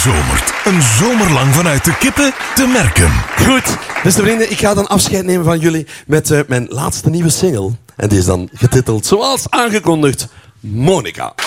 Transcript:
gezomerd. Een zomer lang vanuit de kippen te merken. Goed, beste vrienden, ik ga dan afscheid nemen van jullie met mijn laatste nieuwe single. En die is dan getiteld, zoals aangekondigd, Monica.